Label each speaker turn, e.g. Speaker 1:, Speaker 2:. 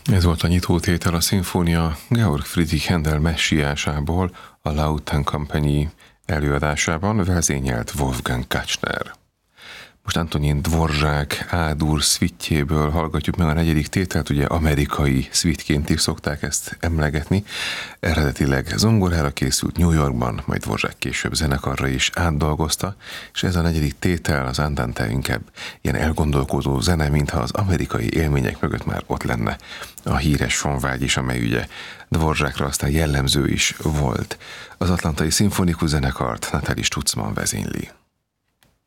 Speaker 1: Ez volt a nyitótétel a szimfónia Georg Friedrich Händel messiásából a Lauten Company előadásában vezényelt Wolfgang Kachner. Most Antonín Dvorzsák A-dur szvittjéből hallgatjuk meg a negyedik tételt, ugye amerikai szvittként is szokták ezt emlegetni. Eredetileg zongorára készült New Yorkban, majd Dvorzsák később zenekarra is átdolgozta, és ez a negyedik tétel, az Andante inkább ilyen elgondolkodó zene, mintha az amerikai élmények mögött már ott lenne a híres sonvágy is, amely ugye Dvorzsákra aztán jellemző is volt. Az Atlantai Szimfonikus Zenekart Natalie Stutzmann vezényli.